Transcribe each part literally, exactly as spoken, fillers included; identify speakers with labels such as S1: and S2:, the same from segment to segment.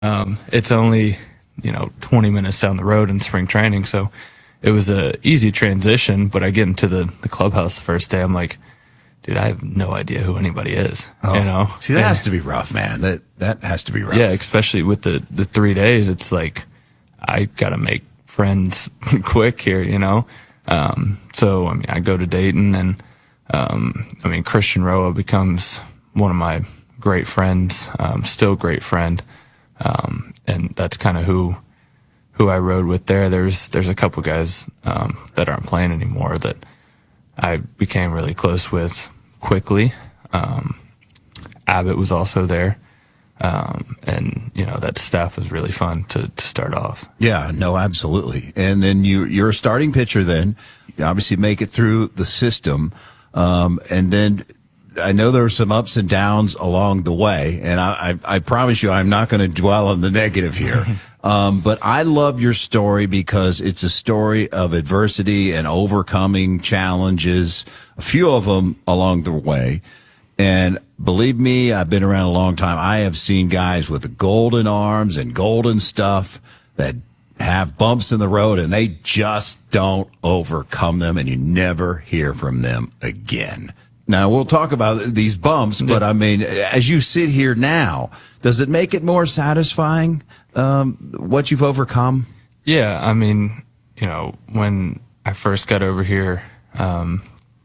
S1: Um, it's only, you know, twenty minutes down the road in spring training. So it was a easy transition, but I get into the, the clubhouse the first day. I'm like, dude, I have no idea who anybody is.
S2: Oh,
S1: you know,
S2: see, that
S1: and,
S2: has to be rough, man. That, that has to be rough.
S1: Yeah. Especially with the, the three days, it's like, I got to make friends quick here, you know? Um, so, I mean, I go to Dayton and, um, I mean, Christian Roa becomes one of my great friends, um, still great friend. Um, and that's kind of who, who I rode with there. There's, there's a couple guys, um, that aren't playing anymore that I became really close with quickly. Um, Abbott was also there. Um, and you know, that staff was really fun to, to start off.
S2: Yeah, no, absolutely. And then you, you're a starting pitcher then. You obviously make it through the system. Um, and then I know there were some ups and downs along the way. And I, I, I promise you, I'm not going to dwell on the negative here. um, but I love your story because it's a story of adversity and overcoming challenges, a few of them along the way. And believe me, I've been around a long time. I have seen guys with golden arms and golden stuff that have bumps in the road and they just don't overcome them and you never hear from them again. Now, we'll talk about these bumps, but I mean, as you sit here now, does it make it more satisfying, um, what you've overcome?
S1: Yeah. I mean, you know, when I first got over here, um,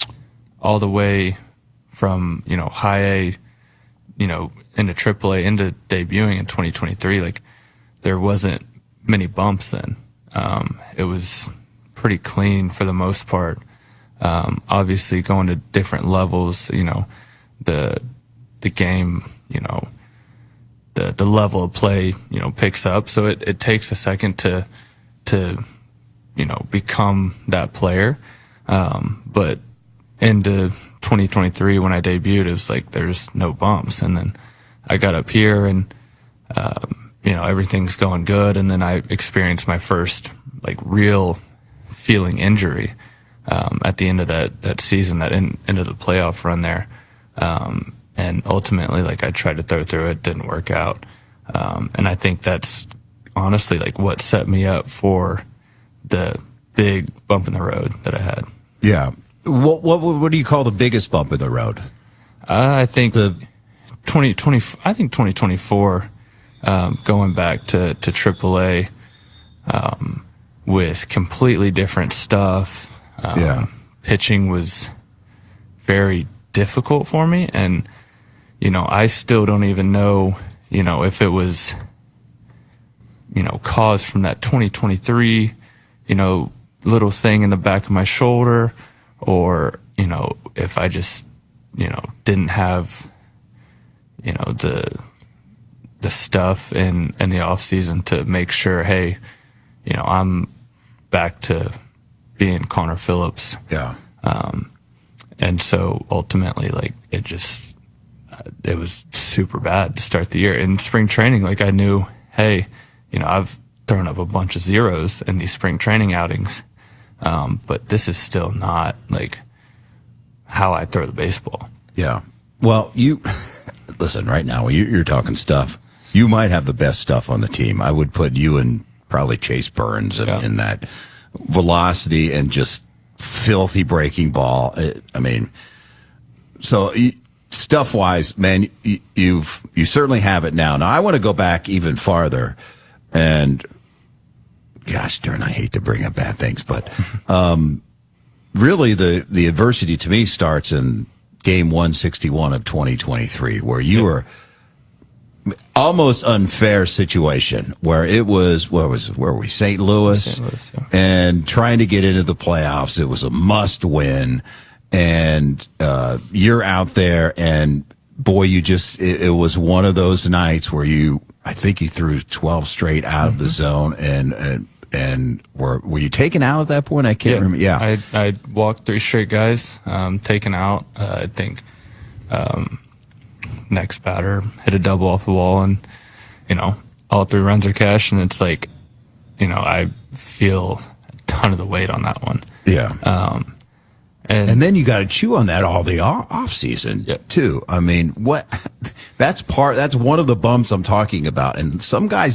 S1: all the way from, you know, high A, you know, into triple A, into debuting in twenty twenty-three, like there wasn't many bumps then. Um, it was pretty clean for the most part. Um, obviously going to different levels, you know, the, the game, you know, the, the level of play, you know, picks up. So it, it takes a second to, to, you know, become that player. Um, but into twenty twenty-three, when I debuted, it was like there's no bumps. And then I got up here and, um, you know, everything's going good. And then I experienced my first like real feeling injury, um, at the end of that, that season, that in, end of the playoff run there. Um, and ultimately, like I tried to throw through it, didn't work out. Um, and I think that's honestly like what set me up for the big bump in the road that I had.
S2: Yeah. What, what, what do you call the biggest bump in the road?
S1: Uh, I think the twenty twenty, I think twenty twenty-four, um, going back to, to triple A, um, with completely different stuff. Um,
S2: yeah.
S1: Pitching was very difficult for me. And, you know, I still don't even know, you know, if it was, you know, caused from that twenty twenty-three, you know, little thing in the back of my shoulder, or, you know, if I just, you know, didn't have, you know, the, the stuff in, in the off season to make sure, hey, you know, I'm back to being Connor Phillips.
S2: Yeah.
S1: Um, and so ultimately, like, it just, uh, it was super bad to start the year. In spring training, like, I knew, hey, you know, I've thrown up a bunch of zeros in these spring training outings. Um, but this is still not like how I throw the baseball.
S2: Yeah. Well, you listen right now. You, you're talking stuff. You might have the best stuff on the team. I would put you and probably Chase Burns in,
S1: Yeah.
S2: in that velocity and just filthy breaking ball. It, I mean, so stuff wise, man, you, you've you certainly have it now. Now I want to go back even farther, and gosh darn, I hate to bring up bad things, but um, really the the adversity to me starts in game one sixty-one of twenty twenty-three, where you were almost unfair situation where it was, where was, where were we? Saint Louis,
S1: Saint Louis, yeah.
S2: And trying to get into the playoffs. It was a must win. And, uh, you're out there and boy, you just, it, it was one of those nights where you, I think you threw twelve straight out mm-hmm. of the zone and, and, and were, were you taken out at that point? I can't
S1: yeah.
S2: remember. Yeah.
S1: I, I walked three straight guys, um, taken out. Uh, I think, um, next batter hit a double off the wall and, you know, all three runs are cash. And it's like, you know, I feel a ton of the weight on that one.
S2: Yeah.
S1: Um, And,
S2: And then you got to chew on that all the off off season
S1: Yeah.
S2: too. I mean, what? That's part. That's one of the bumps I'm talking about. And some guys